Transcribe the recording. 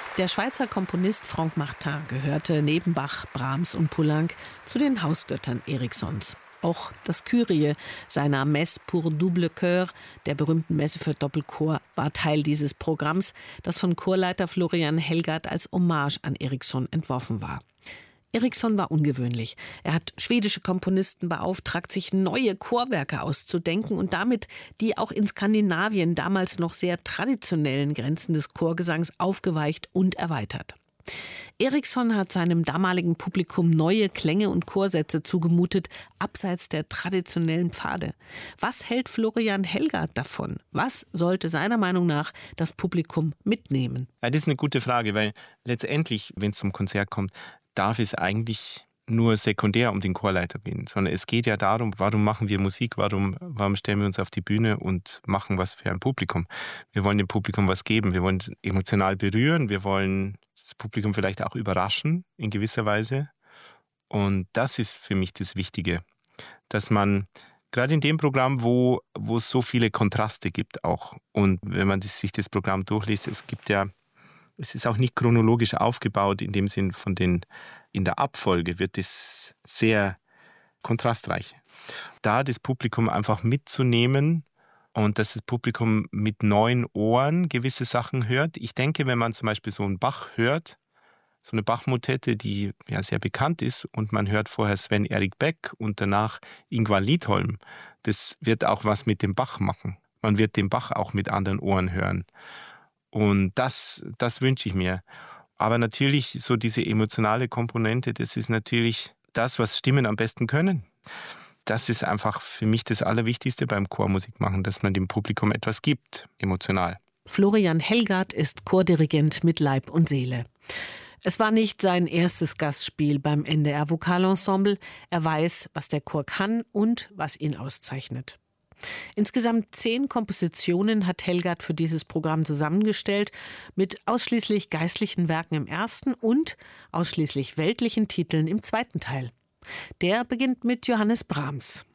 Der Schweizer Komponist Franck Martin gehörte neben Bach, Brahms und Poulenc zu den Hausgöttern Ericssons. Auch das Kyrie seiner Messe pour double chœur, der berühmten Messe für Doppelchor, war Teil dieses Programms, das von Chorleiter Florian Helgard als Hommage an Ericsson entworfen war. Ericsson war ungewöhnlich. Er hat schwedische Komponisten beauftragt, sich neue Chorwerke auszudenken und damit die auch in Skandinavien damals noch sehr traditionellen Grenzen des Chorgesangs aufgeweicht und erweitert. Ericsson hat seinem damaligen Publikum neue Klänge und Chorsätze zugemutet, abseits der traditionellen Pfade. Was hält Florian Helgard davon? Was sollte seiner Meinung nach das Publikum mitnehmen? Ja, das ist eine gute Frage, weil letztendlich, wenn es zum Konzert kommt, darf es eigentlich nur sekundär um den Chorleiter gehen, sondern es geht ja darum, warum machen wir Musik, warum stellen wir uns auf die Bühne und machen was für ein Publikum. Wir wollen dem Publikum was geben, wir wollen es emotional berühren, wir wollen das Publikum vielleicht auch überraschen in gewisser Weise. Und das ist für mich das Wichtige, dass man gerade in dem Programm, wo es so viele Kontraste gibt auch, und wenn man sich das Programm durchliest, es ist auch nicht chronologisch aufgebaut, in dem Sinn in der Abfolge wird es sehr kontrastreich. Da das Publikum einfach mitzunehmen und dass das Publikum mit neuen Ohren gewisse Sachen hört. Ich denke, wenn man zum Beispiel so einen Bach hört, so eine Bach-Motette, die ja sehr bekannt ist, und man hört vorher Sven-Erik Beck und danach Ingvar Liedholm, das wird auch was mit dem Bach machen. Man wird den Bach auch mit anderen Ohren hören. Und das wünsche ich mir. Aber natürlich so diese emotionale Komponente, das ist natürlich das, was Stimmen am besten können. Das ist einfach für mich das Allerwichtigste beim Chormusik machen, dass man dem Publikum etwas gibt, emotional. Florian Helgard ist Chordirigent mit Leib und Seele. Es war nicht sein erstes Gastspiel beim NDR Vokalensemble. Er weiß, was der Chor kann und was ihn auszeichnet. Insgesamt 10 Kompositionen hat Helgard für dieses Programm zusammengestellt, mit ausschließlich geistlichen Werken im ersten und ausschließlich weltlichen Titeln im zweiten Teil. Der beginnt mit Johannes Brahms.